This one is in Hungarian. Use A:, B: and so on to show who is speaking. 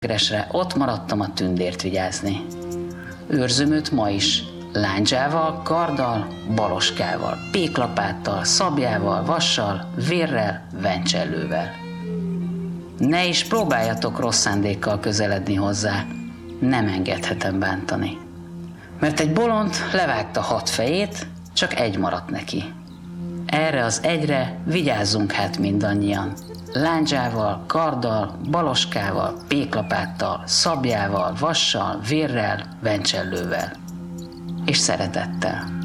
A: Gresre ott maradtam a tündért vigyázni. Őrzöm őt ma is, lándzsával, karddal, baloskával, péklapáttal, szabjával, vassal, vérrel, vencsellővel. Ne is próbáljatok rossz szándékkal közeledni hozzá, nem engedhetem bántani. Mert egy bolond levágta 6 fejét, csak egy maradt neki. Erre az egyre vigyázzunk hát mindannyian. Lándzsával, karddal, baloskával, péklapáttal, szabjával, vassal, vérrel, vencsellővel. És szeretettel.